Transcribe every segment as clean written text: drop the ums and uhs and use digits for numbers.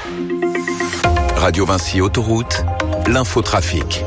Radio Vinci Autoroute, l'infotrafic.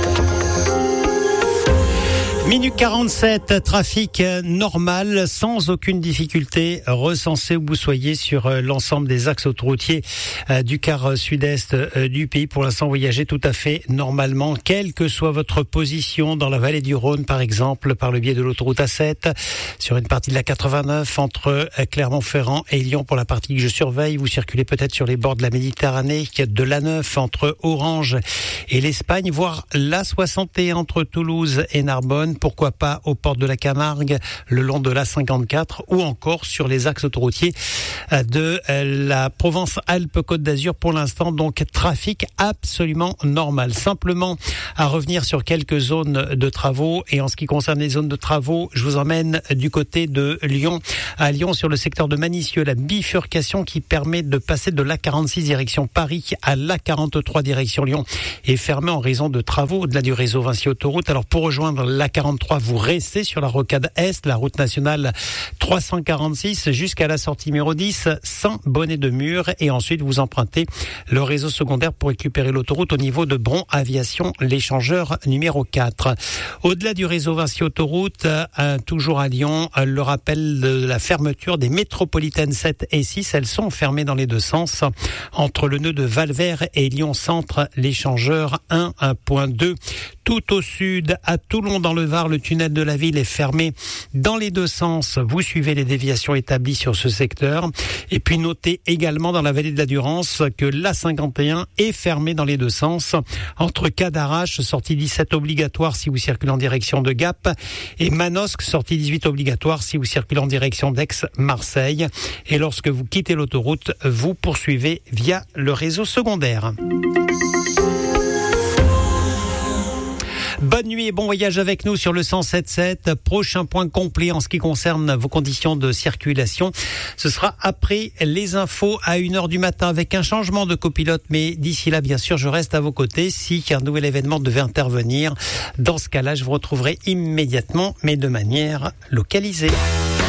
Minute 47, trafic normal, sans aucune difficulté recensée où vous soyez sur l'ensemble des axes autoroutiers du quart sud-est du pays. Pour l'instant, voyagez tout à fait normalement, quelle que soit votre position dans la vallée du Rhône, par exemple, par le biais de l'autoroute A7, sur une partie de la 89, entre Clermont-Ferrand et Lyon, pour la partie que je surveille. Vous circulez peut-être sur les bords de la Méditerranée, de l'A9 entre Orange et l'Espagne, voire l'A61 entre Toulouse et Narbonne. Pourquoi pas aux portes de la Camargue, le long de l'A54 ou encore sur les axes autoroutiers de la Provence-Alpes-Côte d'Azur. Pour l'instant, donc, trafic absolument normal. Simplement à revenir sur quelques zones de travaux. Et en ce qui concerne les zones de travaux, je vous emmène du côté de Lyon. À Lyon, sur le secteur de Manicieux, la bifurcation qui permet de passer de l'A46 direction Paris à l'A43 direction Lyon est fermée en raison de travaux au-delà du réseau Vinci Autoroute. Alors, pour rejoindre l'A43, vous restez sur la rocade Est, la route nationale 346 jusqu'à la sortie numéro 10, Saint-Bonnet de Mur, et ensuite vous empruntez le réseau secondaire pour récupérer l'autoroute au niveau de Bron Aviation, l'échangeur numéro 4. Au-delà du réseau Vinci Autoroute, toujours à Lyon, le rappel de la fermeture des métropolitaines 7 et 6, elles sont fermées dans les deux sens, entre le nœud de Valvert et Lyon Centre, l'échangeur 1.2. Tout au sud, à Toulon dans le Var, le tunnel de la ville est fermé dans les deux sens. Vous suivez les déviations établies sur ce secteur. Et puis notez également dans la vallée de la Durance que l'A51 est fermée dans les deux sens. Entre Cadarache, sortie 17 obligatoire si vous circulez en direction de Gap, et Manosque, sortie 18 obligatoire si vous circulez en direction d'Aix-Marseille. Et lorsque vous quittez l'autoroute, vous poursuivez via le réseau secondaire. Bonne nuit et bon voyage avec nous sur le 107.7. Prochain point complet en ce qui concerne vos conditions de circulation. Ce sera après les infos à 1h du matin avec un changement de copilote. Mais d'ici là, bien sûr, je reste à vos côtés. Si un nouvel événement devait intervenir, dans ce cas-là, je vous retrouverai immédiatement, mais de manière localisée.